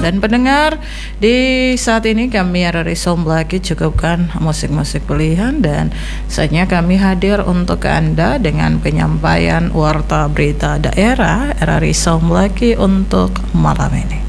Dan pendengar, di saat ini kami RRI Somblaki cukupkan musik-musik pilihan dan saatnya kami hadir untuk Anda dengan penyampaian warta berita daerah RRI Somblaki untuk malam ini.